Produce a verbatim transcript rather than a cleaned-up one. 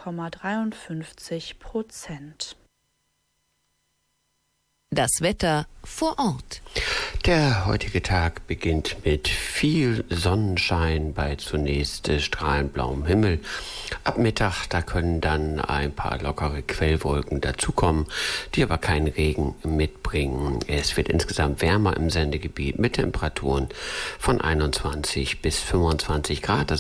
Komma dreiundfünfzig Prozent. Das Wetter vor Ort. Der heutige Tag beginnt mit viel Sonnenschein bei zunächst äh, strahlend blauem Himmel. Ab Mittag, da können dann ein paar lockere Quellwolken dazukommen, die aber keinen Regen mitbringen. Es wird insgesamt wärmer im Sendegebiet mit Temperaturen von einundzwanzig bis fünfundzwanzig Grad. Das